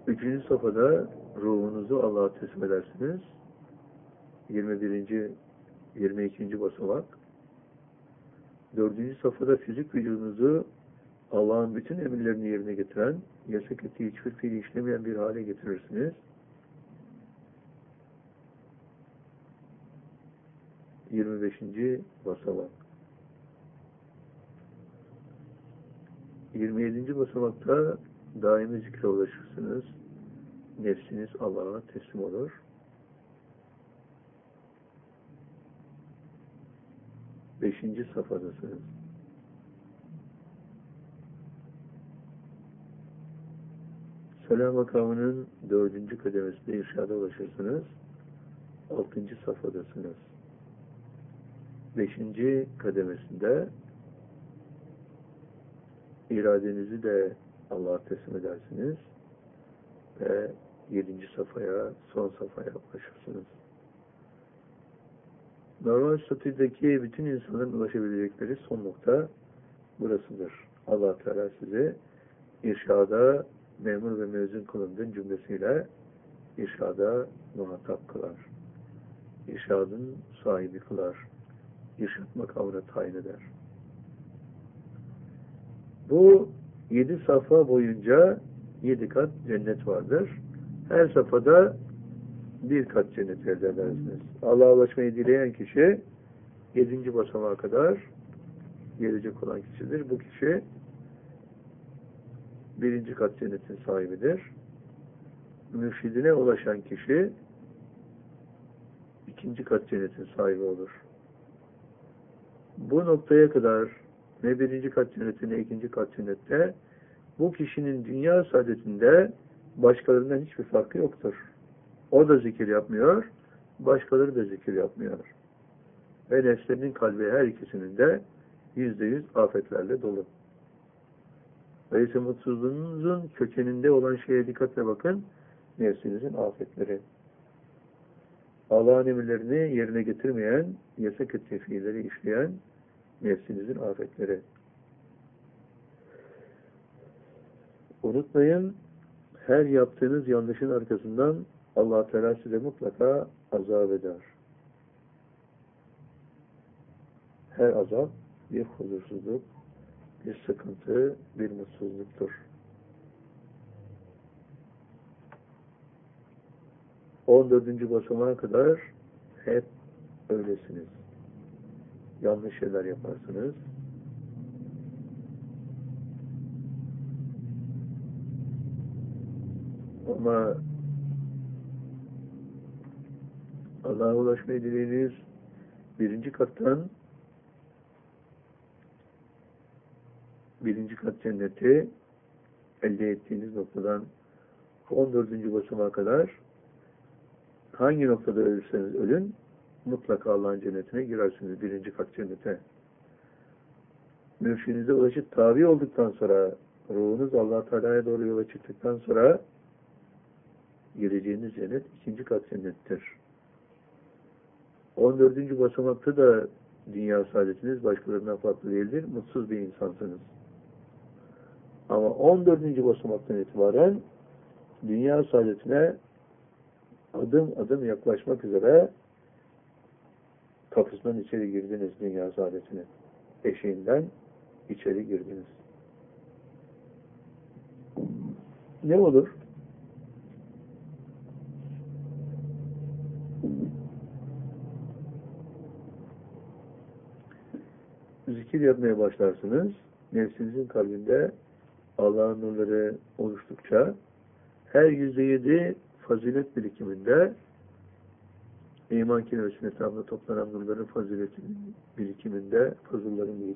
Üçüncü safhada ruhunuzu Allah'a teslim edersiniz. 21. 22. basamak. Dördüncü safhada fizik vücudunuzu Allah'ın bütün emirlerini yerine getiren, yasak ettiği hiçbir fiili işlemeyen bir hale getirirsiniz. 25. basamak. 27. basamakta daimi zikre ulaşırsınız. Nefsiniz Allah'a teslim olur. 5. safhadasınız. Selam makamının 4. kademesinde irşada ulaşırsınız. 6. safhadasınız. 5. kademesinde iradenizi de Allah'a teslim edersiniz ve 7. safhaya, son safhaya ulaşırsınız. Normal statüdeki bütün insanların ulaşabilecekleri son nokta burasıdır. Allah Teala sizi irşada memur ve mezun kılındığın cümlesiyle irşada muhatap kılar. İrşadın sahibi kılar. İrşad makamına tayin eder. Bu 7 safha boyunca 7 kat cennet vardır. Her safhada bir kat cennet elde edersiniz. Allah'a ulaşmayı dileyen kişi 7. basamağa kadar gelecek olan kişidir. Bu kişi 1. kat cennetin sahibidir. Mürşidine ulaşan kişi 2. kat cennetin sahibi olur. Bu noktaya kadar ne 1. kat cenneti ne 2. kat cennette bu kişinin dünya saadetinde başkalarından hiçbir farkı yoktur. O da zikir yapmıyor, başkaları da zikir yapmıyor. Ve nefslerinin kalbi her ikisinin de %100 afetlerle dolu. Dolayısıyla mutsuzluğunuzun kökeninde olan şeye dikkatle bakın, nefsinizin afetleri. Allah'ın emirlerini yerine getirmeyen, yasak ettiği fiilleri işleyen nefsinizin afetleri. Unutmayın, her yaptığınız yanlışın arkasından Allah Teala size mutlaka azap eder. Her azap bir huzursuzluk, bir sıkıntı, bir mutsuzluktur. 14. basamağa kadar hep öylesiniz. Yanlış şeyler yaparsınız. Ama Allah'a ulaşmayı dilediğiniz 1. kattan 1. kat cenneti elde ettiğiniz noktadan 14. basamağa kadar hangi noktada ölürseniz ölün mutlaka Allah'ın cennetine girersiniz. 1. kat cennete. Mürşidinize ulaşıp tabi olduktan sonra ruhunuz Allah Teala'ya doğru yola çıktıktan sonra gireceğiniz cennet 2. kat cennettir. 14. basamakta da dünya saadetiniz başkalarından farklı değildir. Mutsuz bir insansınız. Ama 14. basamaktan itibaren dünya saadetine adım adım yaklaşmak üzere kapısından içeri girdiniz dünya saadetine. Eşiğinden içeri girdiniz. Ne olur? Zikir yapmaya başlarsınız. Nefsinizin kalbinde Allah'ın nurları oluştukça her %7 fazilet birikiminde iman kelimesinin etrafında toplanan nurların faziletinin birikiminde, fazılların birikiminde